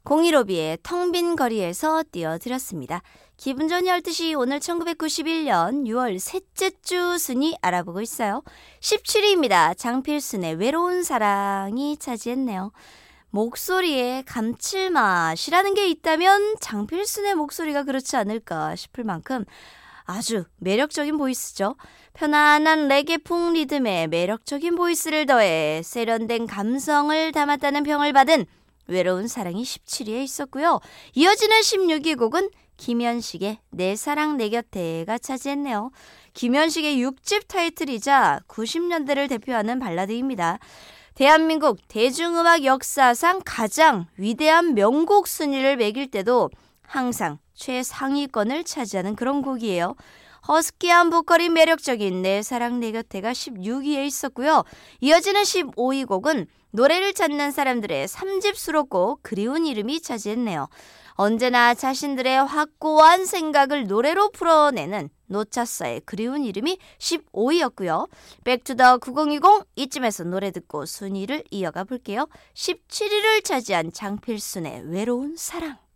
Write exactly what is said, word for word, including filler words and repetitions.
공일오비의 텅 빈 거리에서 띄워드렸습니다. 기분 좋은 열두 시 오늘 천구백구십일 년 유월 셋째 주 순위 알아보고 있어요. 십칠 위입니다. 장필순의 외로운 사랑이 차지했네요. 목소리에 감칠맛이라는 게 있다면 장필순의 목소리가 그렇지 않을까 싶을 만큼 아주 매력적인 보이스죠. 편안한 레게풍 리듬에 매력적인 보이스를 더해 세련된 감성을 담았다는 평을 받은 외로운 사랑이 십칠 위에 있었고요. 이어지는 십육 위 곡은 김현식의 내 사랑 내 곁에가 차지했네요. 김현식의 육 집 타이틀이자 구십 년대를 대표하는 발라드입니다. 대한민국 대중음악 역사상 가장 위대한 명곡 순위를 매길 때도 항상 최상위권을 차지하는 그런 곡이에요. 허스키한 보컬이 매력적인 내 사랑 내 곁에가 십육 위에 있었고요. 이어지는 십오 위 곡은 노래를 찾는 사람들의 삼 집 수록곡 그리운 이름이 차지했네요. 언제나 자신들의 확고한 생각을 노래로 풀어내는 노차사의 그리운 이름이 십오 위였고요. 백투더 구천이십 이쯤에서 노래 듣고 순위를 이어가 볼게요. 십칠 위를 차지한 장필순의 외로운 사랑.